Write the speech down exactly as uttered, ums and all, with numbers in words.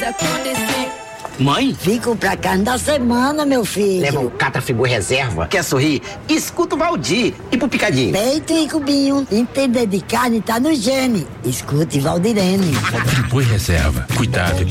acontecer. Mãe? Fico pra carne da semana, meu filho. Leva o Catafigo Reserva. Quer sorrir? Escuta o Valdir. E pro Picadinho? Peito e cubinho. Entender de carne tá no gene. Escute Valdirene. Friboi Reserva. Cuidado e